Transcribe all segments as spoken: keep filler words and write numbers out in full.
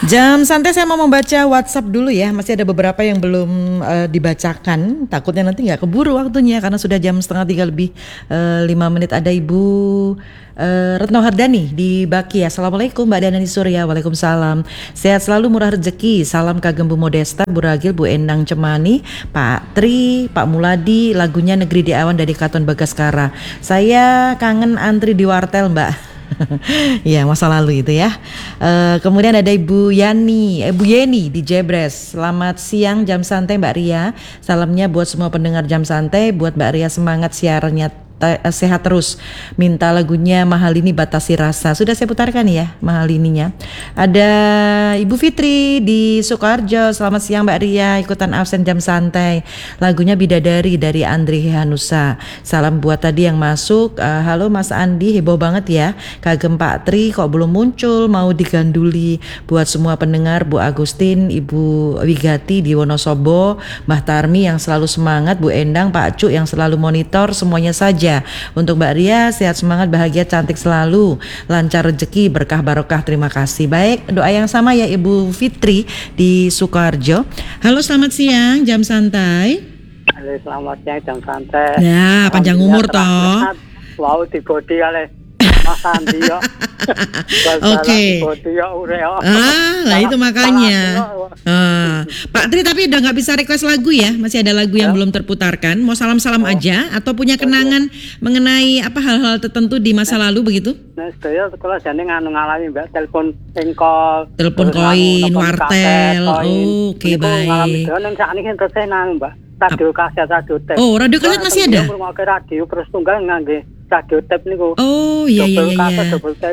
Jam santai saya mau membaca WhatsApp dulu ya. Masih ada beberapa yang belum uh, dibacakan. Takutnya nanti nggak keburu waktunya karena sudah jam setengah tiga lebih uh, lima menit. Ada Ibu uh, Retno Hardani di Baki. Assalamualaikum Mbak Dana di Surya. Waalaikumsalam. Sehat selalu, murah rezeki. Salam kagem Bu Modesta, Bu Ragil, Bu Endang Cemani, Pak Tri, Pak Muladi. Lagunya Negeri di Awan dari Katon Bagaskara. Saya kangen antri di wartel Mbak. Iya, masa lalu itu ya. Uh, kemudian ada Ibu Yani, Ibu Yeni di Jebres. Selamat siang jam santai Mbak Ria. Salamnya buat semua pendengar jam santai. Buat Mbak Ria semangat siarannya te- sehat terus. Minta lagunya Mahal Ini Batasi Rasa. Sudah saya putarkan ya Mahal Ininya. Ada Ibu Fitri di Sukoharjo. Selamat siang Mbak Ria. Ikutan absen jam santai. Lagunya Bidadari dari Andri Hanusa. Salam buat tadi yang masuk. Uh, halo Mas Andi, heboh banget ya. Kagem Pak Tri kok belum muncul, mau diganduli. Buat semua pendengar, Bu Agustin, Ibu Wigati di Wonosobo, Mbah Tarmi yang selalu semangat, Bu Endang, Pak Cuk yang selalu monitor, semuanya saja. Untuk Mbak Ria, sehat semangat, bahagia, cantik selalu, lancar rezeki, berkah barokah, terima kasih. Baik, doa yang sama ya Ibu Fitri di Sukoharjo. Halo, selamat siang, jam santai. Halo, selamat siang, jam santai. Ya, panjang umur toh. Wow, di body kali. Mas Andi ya. Oke. Ah, lah itu makanya. Ah, Pak Tri tapi udah nggak bisa request lagu ya? Masih ada lagu yang ya? Belum terputarkan. Mau salam-salam oh. aja atau punya kenangan oh, mengenai apa hal-hal tertentu di masa nah, lalu begitu? Nah, saya sekolah jane nganu ngalami Mbak telepon engkol, telepon koin, wartel. Oh, oke okay, baik. Nang sakniki terus nang Mbak. Radio kaset, radio tape. Oh, radio kaset masih ada? Radio terus tunggal ngangge radio tape niku. Oh, iya iya iya.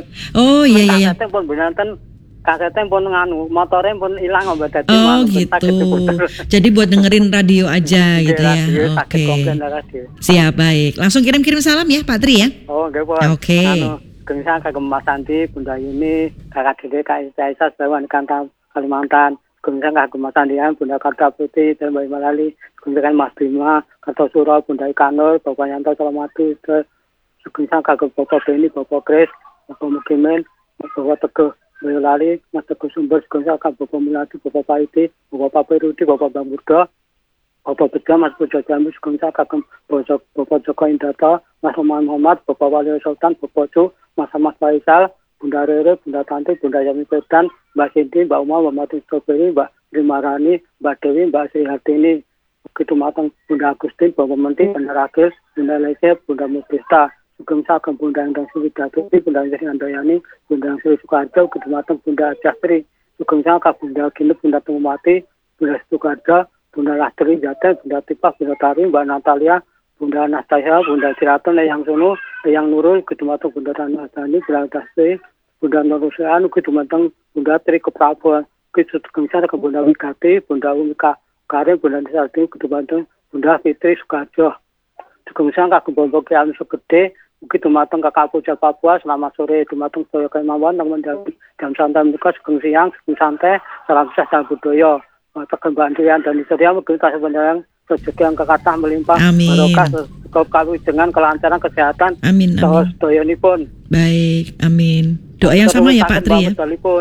Oh, iya iya. Kasetnya pun benanten kasetnya pun nganu, motornya pun hilang Mbak dadi. Oh, gitu. Jadi buat dengerin radio aja gitu ya. Oke. Okay. Siap, baik. Langsung kirim-kirim salam ya Pak Tri ya. Oh, nggih, Bu. Oke. Okay. Anu, kengsa kagem Mas Andi, Bunda Yuni, Kakak Dede, Kak Isa, Sewan Kanta Kalimantan. Kemudian kagem Mas Andian, Bunda Karta Putih, dan Mbak Malali, kemudian Mas Bima, Kartosuro, Bunda Ikanul, Bapak Yanto Salamatu, kemudian kagem Bapak Beni, Bapak Kris, Bapak Mukimin, Bapak Teguh Boyolali, Mas Teguh Sumber, kemudian kagem Bapak Muladi, Bapak Paiti, Bapak Perudi, Bapak Bang Burdo, Bapak Beja, Mas Pujo Jamus, kemudian kagem Bapak Joko Indata, Mas Oman Muhammad, Bapak Wali Sultan, Bapak Cu, Mas Ahmad Faisal, Bunda Rere, Bunda Tanti, Bunda Yami Pedan, Mbak Cinti, Mbak Uma, Mbak Mati Strawberry, Mbak Rimarani, Mbak Dewi, Mbak Sri Hartini, begitu matang Bunda Agustin, Bapak Menteri, Bunda Ragil, Bunda Lese, Bunda Mutista, Sugeng Sagem, Bunda Endang Sri Widatuti, Bunda Sri Andayani, Bunda Sri Sukarjo, begitu matang Bunda Jastri, Sugeng Sagem, Bunda Ginep, Bunda Tumumati, Bunda Sukarjo, Bunda Lastri Jateng, Bunda Tipah, Bunda Tari, Mbak Natalia, Bunda Anastasia, Bunda Siraton, Yang Sunu, Yang Nurul, begitu matang Bunda Tanasani, Bunda Tasri, Bunda Nurusian, begitu matang Bunda Tri Kepraboan, begitu Sugeng ke Bunda Wigati, Bunda Umika Karim, Bunda Nisarti, begitu matang Bunda Fitri Sukarjo. Sugeng ke Bunda Kian Segede, begitu matang ke Kapuja Papua, selamat sore, begitu matang Toyo Kaimawan, teman jam santai mereka Sugeng siang, Sugeng santai, salam sejahtera budaya, tekan bantuan dan Surya, begitu kasih pendangan rezeki yang kekatah melimpah, barokah, dengan kelancaran kesehatan. Amin, amin. Doyonipun. Baik, amin. Doa yang sama ya Pak Tri ya.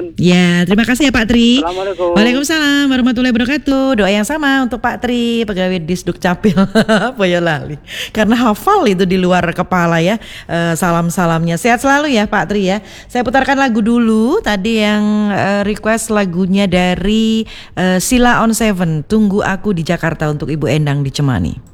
Ya, terima kasih ya Pak Tri. Assalamualaikum. Waalaikumsalam warahmatullahi wabarakatuh. Doa yang sama untuk Pak Tri, pegawai Disduk Capil Boyolali. Karena hafal itu di luar kepala ya. E, salam-salamnya. Sehat selalu ya Pak Tri ya. Saya putarkan lagu dulu. Tadi yang e, request lagunya dari e, Sila on Seven. Tunggu Aku di Jakarta untuk Ibu Endang di Cemani.